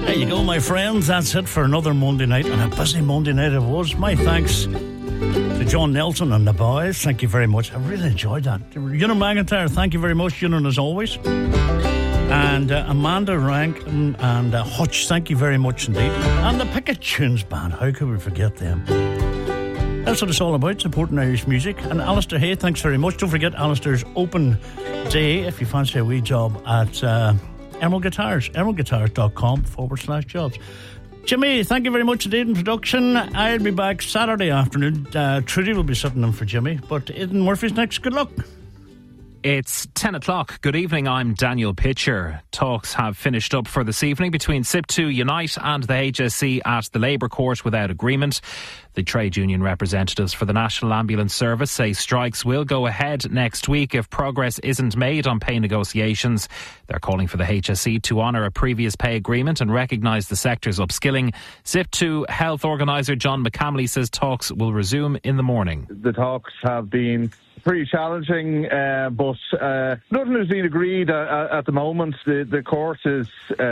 There you go, my friends. That's it for another Monday night, and a busy Monday night it was. My thanks to John Nelson and the boys. Thank you very much. I really enjoyed that. Ewan McIntyre, thank you very much, Ewan, as always. And Amanda Rank and Hutch, thank you very much indeed. And the Picket Tunes Band, how could we forget them? That's what it's all about, supporting Irish music. And Alistair Hay, thanks very much. Don't forget Alistair's open day if you fancy a wee job at Emerald Guitars, emeraldguitars.com/jobs. Jimmy, thank you very much indeed in production. I'll be back Saturday afternoon. Trudy will be sitting in for Jimmy, but Aidan Murphy's next. Good luck. It's 10 o'clock. Good evening, I'm Daniel Pitcher. Talks have finished up for this evening between SIP2 Unite and the HSE at the Labour Court without agreement. The trade union representatives for the National Ambulance Service say strikes will go ahead next week if progress isn't made on pay negotiations. They're calling for the HSE to honour a previous pay agreement and recognise the sector's upskilling. SIP2 Health Organiser John McCamley says talks will resume in the morning. The talks have been pretty challenging, but nothing has been agreed at the moment. The court is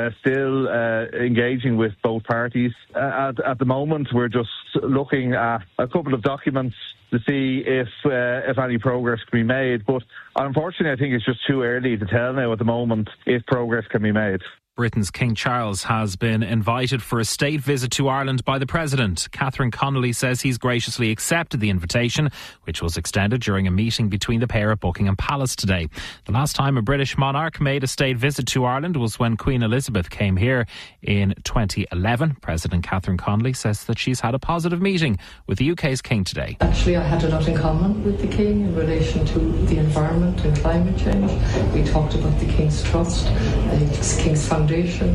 still engaging with both parties. At the moment, we're just looking at a couple of documents to see if any progress can be made. But unfortunately, I think it's just too early to tell now at the moment if progress can be made. Britain's King Charles has been invited for a state visit to Ireland by the President. Catherine Connolly says he's graciously accepted the invitation, which was extended during a meeting between the pair at Buckingham Palace today. The last time a British monarch made a state visit to Ireland was when Queen Elizabeth came here in 2011. President Catherine Connolly says that she's had a positive meeting with the UK's King today. Actually, I had a lot in common with the King in relation to the environment and climate change. We talked about the King's Trust, the King's Foundation,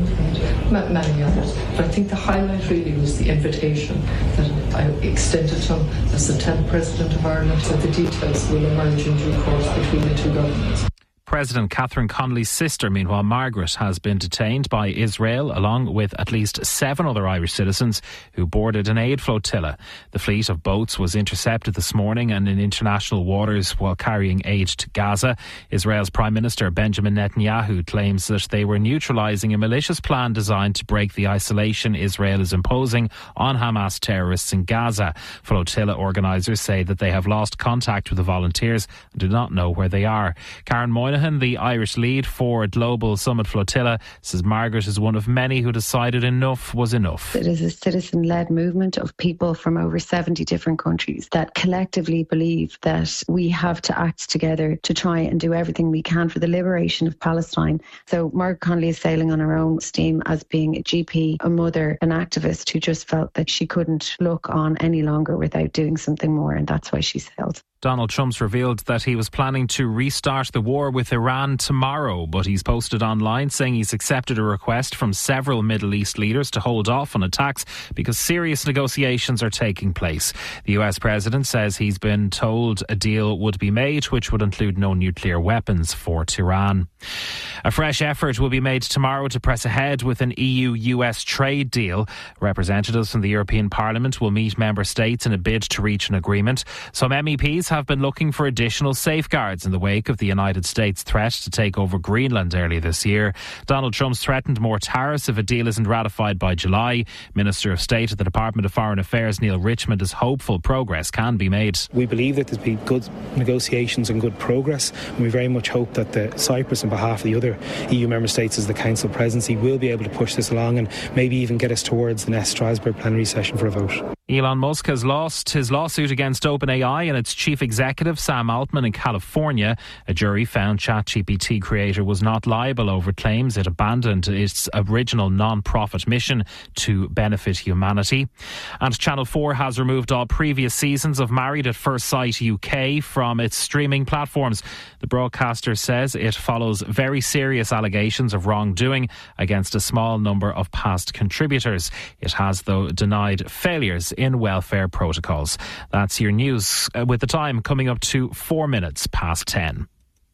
and many others. But I think the highlight really was the invitation that I extended to him as the 10th President of Ireland, so the details will emerge in due course between the two governments. President Catherine Connolly's sister, meanwhile, Margaret, has been detained by Israel along with at least 7 other Irish citizens who boarded an aid flotilla. The fleet of boats was intercepted this morning and in international waters while carrying aid to Gaza. Israel's Prime Minister Benjamin Netanyahu claims that they were neutralising a malicious plan designed to break the isolation Israel is imposing on Hamas terrorists in Gaza. Flotilla organisers say that they have lost contact with the volunteers and do not know where they are. Karen Moynihan, the Irish lead for Global Summit Flotilla, says Margaret is one of many who decided enough was enough. It is a citizen-led movement of people from over 70 different countries that collectively believe that we have to act together to try and do everything we can for the liberation of Palestine. So Margaret Connolly is sailing on her own steam as being a GP, a mother, an activist who just felt that she couldn't look on any longer without doing something more, and that's why she sailed. Donald Trump's revealed that he was planning to restart the war with Iran tomorrow, but he's posted online saying he's accepted a request from several Middle East leaders to hold off on attacks because serious negotiations are taking place. The US president says he's been told a deal would be made which would include no nuclear weapons for Tehran. A fresh effort will be made tomorrow to press ahead with an EU-US trade deal. Representatives from the European Parliament will meet member states in a bid to reach an agreement. Some MEPs have been looking for additional safeguards in the wake of the United States' threat to take over Greenland earlier this year. Donald Trump's threatened more tariffs if a deal isn't ratified by July. Minister of State at the Department of Foreign Affairs Neil Richmond is hopeful progress can be made. We believe that there's been good negotiations and good progress, and we very much hope that Cyprus, on behalf of the other EU member states as the Council presidency, will be able to push this along and maybe even get us towards the next Strasbourg plenary session for a vote. Elon Musk has lost his lawsuit against OpenAI and its chief executive Sam Altman in California. A jury found ChatGPT creator was not liable over claims it abandoned its original non-profit mission to benefit humanity. And Channel 4 has removed all previous seasons of Married at First Sight UK from its streaming platforms. The broadcaster says it follows very serious allegations of wrongdoing against a small number of past contributors. It has, though, denied failures in welfare protocols. That's your news with the time coming up to 4 minutes past 10.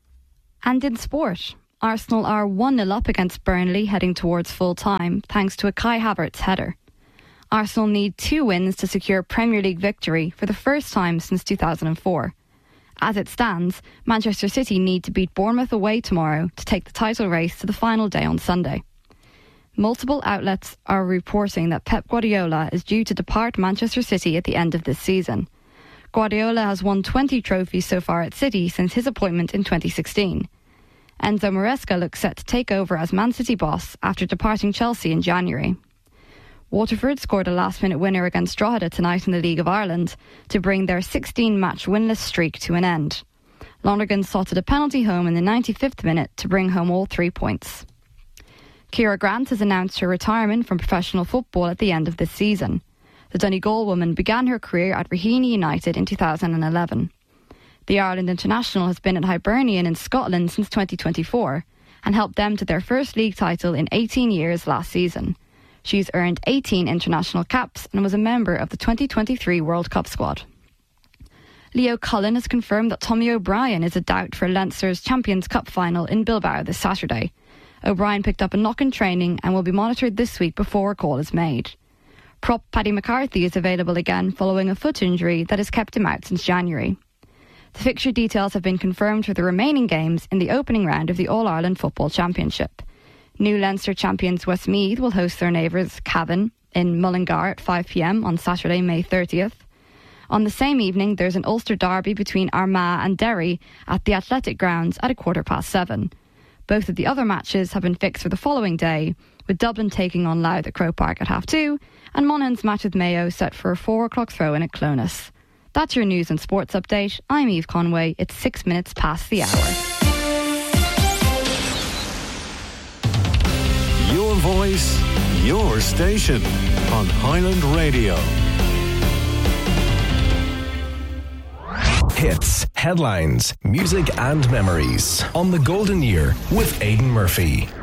And in sport, Arsenal are 1-0 up against Burnley heading towards full time thanks to a Kai Havertz header. Arsenal need 2 wins to secure Premier League victory for the first time since 2004. As it stands, Manchester City need to beat Bournemouth away tomorrow to take the title race to the final day on Sunday. Multiple outlets are reporting that Pep Guardiola is due to depart Manchester City at the end of this season. Guardiola has won 20 trophies so far at City since his appointment in 2016. Enzo Maresca looks set to take over as Man City boss after departing Chelsea in January. Waterford scored a last-minute winner against Drogheda tonight in the League of Ireland to bring their 16-match winless streak to an end. Lonergan slotted a penalty home in the 95th minute to bring home all 3 points. Ciara Grant has announced her retirement from professional football at the end of this season. The Donegal woman began her career at Raheny United in 2011. The Ireland international has been at Hibernian in Scotland since 2024 and helped them to their first league title in 18 years last season. She's earned 18 international caps and was a member of the 2023 World Cup squad. Leo Cullen has confirmed that Tommy O'Brien is a doubt for Leinster's Champions Cup final in Bilbao this Saturday. O'Brien picked up a knock in training and will be monitored this week before a call is made. Prop Paddy McCarthy is available again following a foot injury that has kept him out since January. The fixture details have been confirmed for the remaining games in the opening round of the All-Ireland Football Championship. New Leinster champions Westmeath will host their neighbours Cavan in Mullingar at 5 p.m. on Saturday, May 30th. On the same evening, there's an Ulster derby between Armagh and Derry at the Athletic Grounds at 7:15. Both of the other matches have been fixed for the following day, with Dublin taking on Louth at Croke Park at 2:30 and Monaghan's match with Mayo set for a 4 o'clock throw-in at Clonus. That's your news and sports update. I'm Eve Conway. It's 6 minutes past the hour. Your voice, your station on Highland Radio. Hits, headlines, music and memories on the Golden Year with Aidan Murphy.